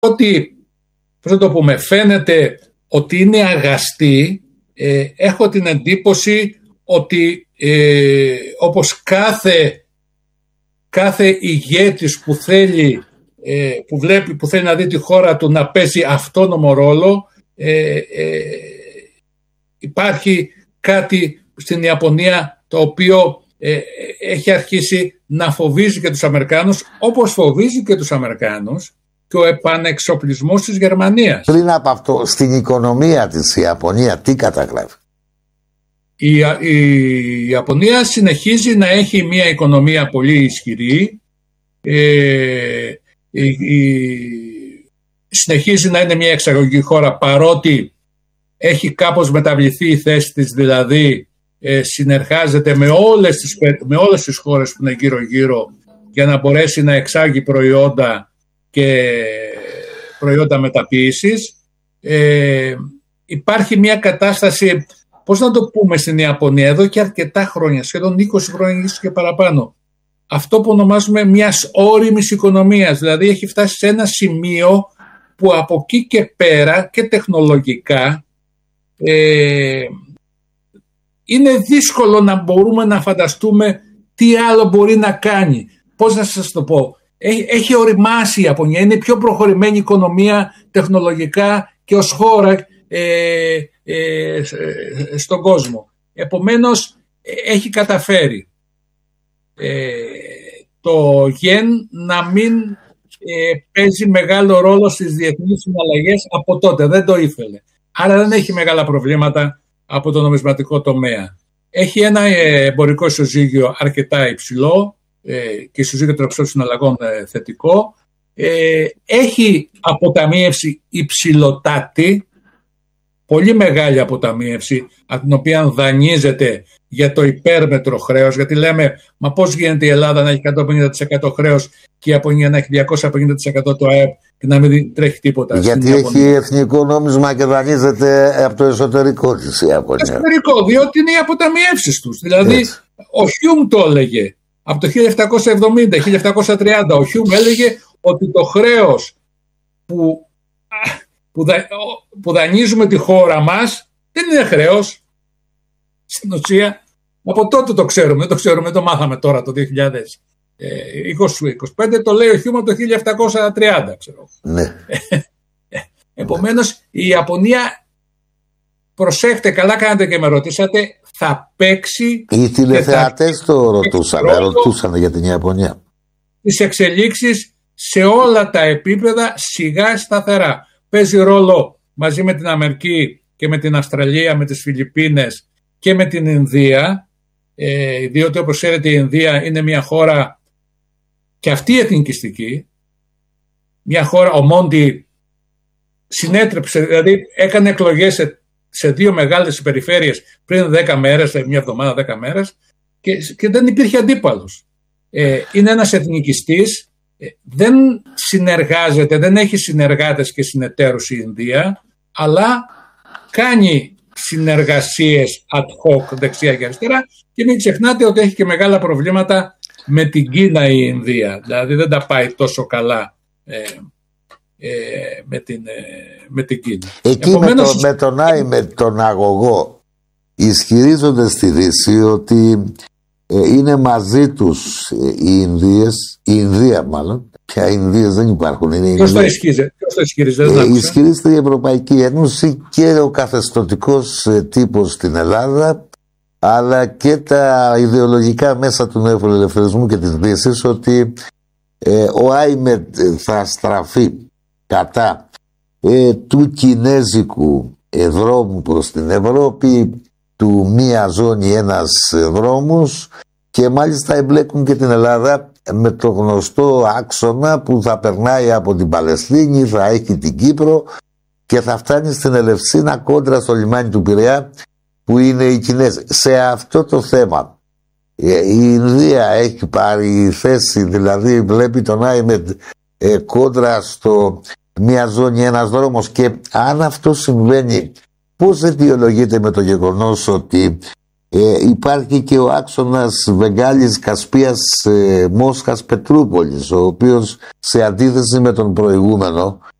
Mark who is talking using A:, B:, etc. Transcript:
A: παρότι, πώς να το πούμε, φαίνεται ότι είναι αγαστή, έχω την εντύπωση ότι όπως κάθε ηγέτης που θέλει, που θέλει να δει τη χώρα του να παίζει αυτόνομο ρόλο, υπάρχει κάτι στην Ιαπωνία το οποίο έχει αρχίσει να φοβίζει και τους Αμερικάνους, όπως φοβίζει και τους Αμερικάνους και ο επανεξοπλισμός της Γερμανίας.
B: Πριν από αυτό, στην οικονομία της Ιαπωνία τι καταγράφει?
A: Η Ιαπωνία συνεχίζει να έχει μια οικονομία πολύ ισχυρή, συνεχίζει να είναι μια εξαγωγική χώρα, παρότι έχει κάπως μεταβληθεί η θέση της, δηλαδή συνεργάζεται με όλες τις χώρες που είναι γύρω-γύρω για να μπορέσει να εξάγει προϊόντα και προϊόντα μεταποίησης. Υπάρχει μια κατάσταση, πώς να το πούμε, στην Ιαπωνία εδώ και αρκετά χρόνια, σχεδόν 20 χρόνια και παραπάνω, αυτό που ονομάζουμε μιας ώριμης οικονομίας, δηλαδή έχει φτάσει σε ένα σημείο που από εκεί και πέρα και τεχνολογικά είναι δύσκολο να μπορούμε να φανταστούμε τι άλλο μπορεί να κάνει. Πώς να σας το πω, έχει οριμάσει η Ιαπωνία, είναι πιο προχωρημένη οικονομία τεχνολογικά και ως χώρα στον κόσμο. Επομένως έχει καταφέρει το γεν να μην παίζει μεγάλο ρόλο στις διεθνείς συναλλαγές από τότε, δεν το ήθελε. Άρα δεν έχει μεγάλα προβλήματα από το νομισματικό τομέα. Έχει ένα εμπορικό ισοζύγιο αρκετά υψηλό και ισοζύγιο των εξωτερικών συναλλαγών θετικό. Έχει αποταμίευση υψηλοτάτη, πολύ μεγάλη αποταμίευση, από την οποία δανείζεται για το υπέρμετρο χρέος, γιατί λέμε, μα πώς γίνεται η Ελλάδα να έχει 150% χρέος και η Ιαπωνία να έχει 250% το ΑΕΠ και να μην τρέχει τίποτα?
B: Γιατί έχει εθνικό νόμισμα και δανείζεται από το εσωτερικό της η Ιαπωνία.
A: Εσωτερικό, διότι είναι οι αποταμιεύσεις τους. Δηλαδή, έτσι. Ο Χιούμ το έλεγε από το 1770-1730. Ο Χιούμ έλεγε ότι το χρέος που δανείζουμε τη χώρα μας δεν είναι χρέος. Στην ουσία, από τότε το ξέρουμε, το μάθαμε τώρα το 2025, το λέει ο Χιούμ από το 1730, ξέρω.
B: Ναι.
A: Επομένως, η Ιαπωνία, προσέχτε, καλά κάνετε και με ρωτήσατε, θα παίξει...
B: Οι τηλεθεατές το ρωτούσαν για την Ιαπωνία.
A: Τις εξελίξεις σε όλα τα επίπεδα, σιγά σταθερά. Παίζει ρόλο μαζί με την Αμερική και με την Αυστραλία, με τις Φιλιππίνες και με την Ινδία, διότι όπως ξέρετε η Ινδία είναι μια χώρα και αυτή εθνικιστική, μια χώρα, ο Μόντι συνέτρεψε, δηλαδή έκανε εκλογές σε δύο μεγάλες περιφέρειες πριν 10 μέρες, μια εβδομάδα, 10 μέρες και δεν υπήρχε αντίπαλος. Είναι ένας εθνικιστής, δεν συνεργάζεται, δεν έχει συνεργάτες και συνεταίρους η Ινδία, αλλά κάνει συνεργασίες ad hoc δεξιά και αριστερά και μην ξεχνάτε ότι έχει και μεγάλα προβλήματα με την Κίνα η Ινδία, δηλαδή δεν τα πάει τόσο καλά με την Κίνα.
B: Εκεί επομένως, με τον Άι, με τον αγωγό ισχυρίζονται στη Δύση ότι είναι μαζί τους οι Ινδία μάλλον, πια οι Ινδίες δεν υπάρχουν.
A: Ποιος το ισχυρίζεται?
B: Ισχυρίζεται η Ευρωπαϊκή Ένωση και ο καθεστωτικός τύπος στην Ελλάδα, αλλά και τα ιδεολογικά μέσα του νεοφιλελευθερισμού και της Δύσης, ότι ο Άιμετ θα στραφεί κατά του κινέζικου δρόμου προς την Ευρώπη, του μία ζώνη ένας δρόμος, και μάλιστα εμπλέκουν και την Ελλάδα με το γνωστό άξονα που θα περνάει από την Παλαιστίνη, θα έχει την Κύπρο και θα φτάνει στην Ελευσίνα κόντρα στο λιμάνι του Πειραιά που είναι οι Κινέζοι. Σε αυτό το θέμα η Ινδία έχει πάρει θέση, δηλαδή βλέπει τον Άιμετ κόντρα στο μία ζώνη ένας δρόμος, και αν αυτό συμβαίνει πώς αιτιολογείται με το γεγονός ότι υπάρχει και ο άξονας Βεγγάλης Κασπίας Μόσχας Πετρούπολης, ο οποίος σε αντίθεση με τον προηγούμενο